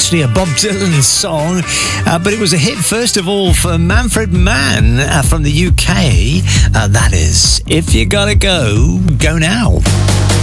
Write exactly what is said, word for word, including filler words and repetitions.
actually a Bob Dylan song, uh, but it was a hit first of all for Manfred Mann uh, from the U K. Uh, that is, If You Gotta Go, Go Now.